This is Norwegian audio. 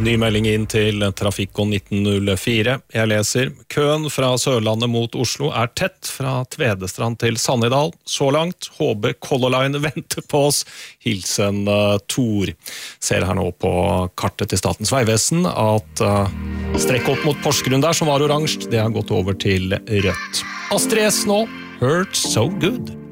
Ny melding inn til Trafikon 1904. Jeg leser, køen fra Sørlandet mot Oslo tett fra Tvedestrand til Sannidal. Så langt, HB Color Line venter på oss. Hilsen Tor. Ser her nå på kartet til Statens Vegvesen at strekk opp mot Porsgrunn der som var oransje, det har gått over til rødt. Astrid S nå, Hurt So Good.